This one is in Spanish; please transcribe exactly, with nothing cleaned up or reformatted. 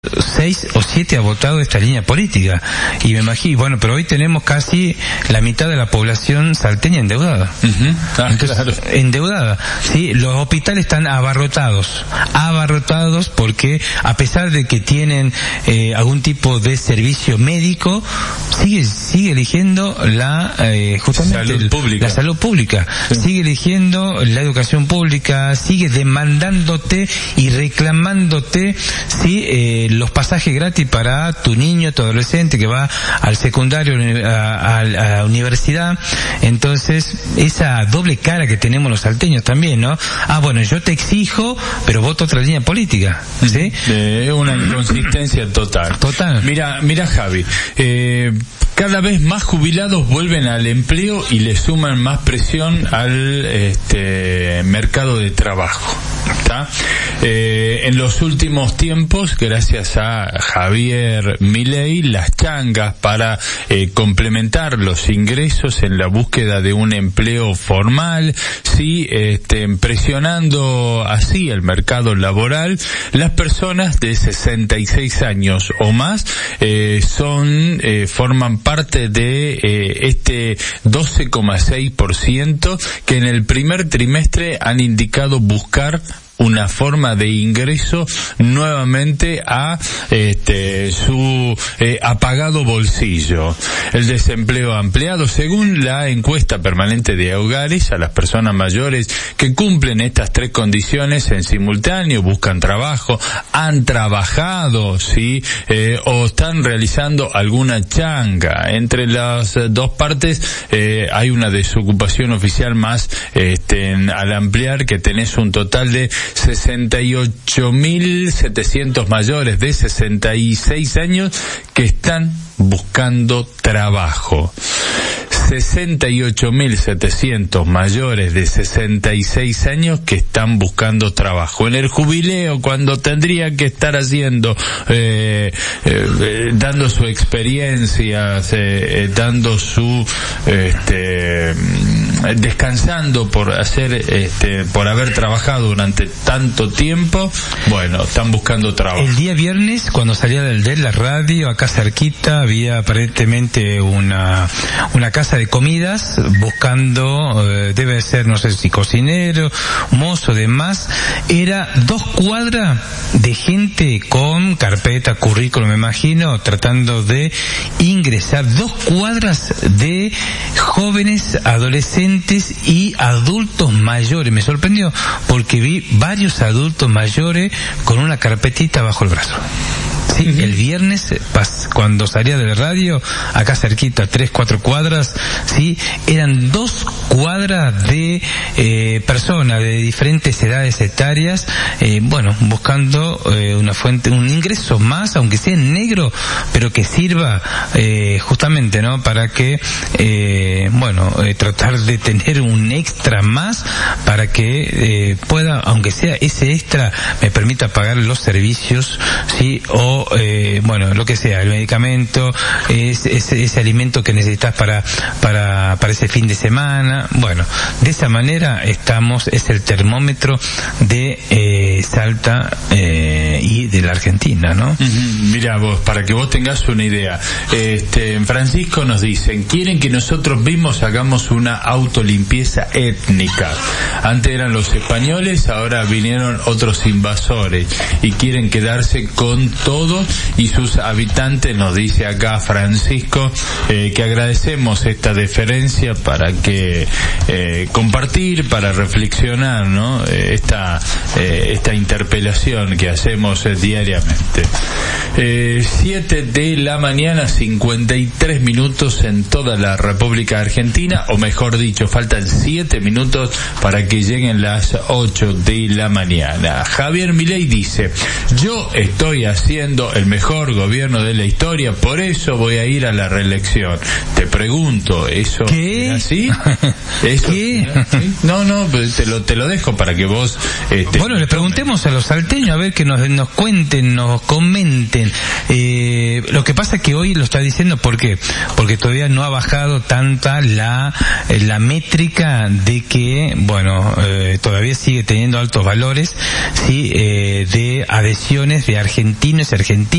seis o siete ha votado esta línea política, y me imagino, bueno, pero hoy tenemos casi la mitad de la población salteña endeudada. Uh-huh. Ah, Entonces, claro. endeudada, sí, los hospitales están abarrotados, abarrotados porque a pesar de que tienen eh, algún tipo de servicio médico, sigue sigue eligiendo la eh, justamente salud el, pública. la salud pública, sí. sigue eligiendo la educación pública, sigue demandándote y reclamándote, sí, eh, los pasajes gratis para tu niño, tu adolescente que va al secundario, a, a, a la universidad. Entonces, esa doble cara que tenemos los salteños también, ¿no? Ah, bueno, yo te exijo, pero voto otra línea política, ¿sí? De una inconsistencia total. Total. Mira, mira Javi, eh, cada vez más jubilados vuelven al empleo y le suman más presión al este mercado de trabajo. ¿Está? Eh, en los últimos tiempos, gracias a Javier Milei, las changas para eh, complementar los ingresos en la búsqueda de un empleo formal, sí, este, presionando así el mercado laboral, las personas de sesenta y seis años o más eh, son eh, forman parte de eh, este doce coma seis por ciento que en el primer trimestre han indicado buscar una forma de ingreso nuevamente a este su eh, apagado bolsillo. El desempleo ampliado, según la encuesta permanente de Hogares, a las personas mayores que cumplen estas tres condiciones en simultáneo, buscan trabajo, han trabajado, sí, eh, o están realizando alguna changa. Entre las dos partes eh, hay una desocupación oficial más este, al ampliar, que tenés un total de sesenta y ocho mil setecientos mayores de sesenta y seis años que están buscando trabajo. sesenta y ocho mil setecientos mayores de sesenta y seis años que están buscando trabajo. En el jubileo, cuando tendría que estar haciendo, eh, eh, dando su experiencia, eh, dando su, este, descansando por hacer, este, por haber trabajado durante tanto tiempo, bueno, están buscando trabajo. El día viernes, cuando salía del de la radio, acá cerquita, había aparentemente una, una casa de comidas buscando, eh, debe ser, no sé si cocinero, mozo, demás. Era dos cuadras de gente con carpeta, currículum, me imagino, tratando de ingresar. Dos cuadras de jóvenes, adolescentes y adultos mayores. Me sorprendió porque vi varios adultos mayores con una carpetita bajo el brazo. Sí, uh-huh. El viernes, cuando salía de la radio, acá cerquita, tres, cuatro cuadras, sí, eran dos cuadras de eh, personas de diferentes edades etarias, eh, bueno, buscando eh, una fuente, un ingreso más, aunque sea en negro, pero que sirva eh, justamente, ¿no?, para que, eh, bueno, eh, tratar de tener un extra más para que eh, pueda, aunque sea ese extra, me permita pagar los servicios, sí, o Eh, bueno, lo que sea, el medicamento, ese, ese, ese alimento que necesitas para, para, para ese fin de semana. Bueno, de esa manera estamos, es el termómetro de eh, Salta eh, y de la Argentina, ¿no? Uh-huh. Mira vos, para que vos tengas una idea, este, en Francisco nos dicen, quieren que nosotros mismos hagamos una autolimpieza étnica. Antes eran los españoles, ahora vinieron otros invasores y quieren quedarse con todo y sus habitantes. Nos dice acá Francisco eh, que agradecemos esta deferencia para que eh, compartir, para reflexionar, ¿no?, eh, esta eh, esta interpelación que hacemos eh, diariamente. Eh, siete de la mañana, cincuenta y tres minutos en toda la República Argentina, o mejor dicho, faltan siete minutos para que lleguen las ocho de la mañana. Javier Milei dice, yo estoy haciendo el mejor gobierno de la historia, por eso voy a ir a la reelección. Te pregunto, ¿eso ¿Qué? es así? ¿Eso ¿Qué? es así? No, no, te lo, te lo dejo para que vos... Este, bueno, le preguntemos a los salteños a ver que nos, nos cuenten, nos comenten Bien, eh, lo que pasa es que hoy lo está diciendo, ¿por qué? Porque todavía no ha bajado tanta la la métrica de que, bueno, eh, todavía sigue teniendo altos valores, sí, eh, de adhesiones de argentinos y argentinas